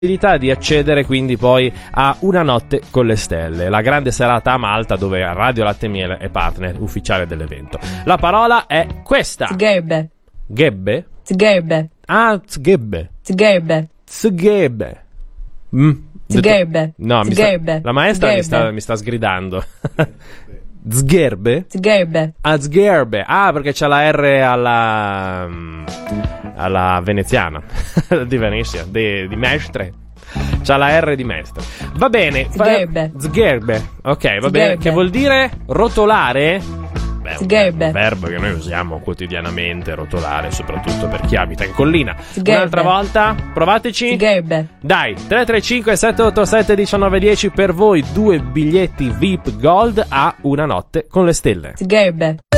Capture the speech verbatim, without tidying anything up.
possibilità di accedere quindi poi a Una notte con le stelle, la grande serata a Malta dove Radio Latte e Miele è partner ufficiale dell'evento. La parola è questa. Zgherbe. Gebbe? Zgherbe. Ah, zgebbe. Zgherbe. Zghebe. Mm. Zgherbe. No, mi sta, Zgherbe. la maestra mi sta, Zgherbe. mi sta sgridando. Zgherbe? Zgherbe. Ah, zgherbe. Ah, perché c'è la R alla alla veneziana di Venezia, di, di Mestre. C'ha la R di Mestre. Va bene. Zgherbe. Zgherbe. Ok, va bene. Zgherbe. Che vuol dire rotolare? Beh, Zgherbe. un verbo che noi usiamo quotidianamente, rotolare, soprattutto per chi abita in collina. Zgherbe. Un'altra volta, provateci. Zgherbe. Dai, tre tre cinque sette otto sette uno nove uno zero per voi, due biglietti V I P Gold a Una notte con le stelle. Zgherbe.